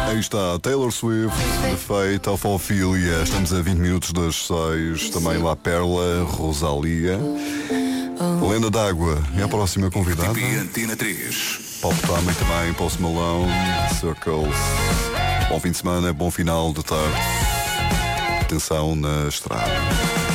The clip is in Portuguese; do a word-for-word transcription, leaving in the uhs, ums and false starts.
Aí está Taylor Swift, The Fate of Ophelia. Estamos a vinte minutos das seis. Também La Perla, Rosalia. Lenda d'Água é a próxima convidada. Antena três. Pop Tama também, Post Malone, Circles. Bom fim de semana, bom final de tarde. Atenção na estrada.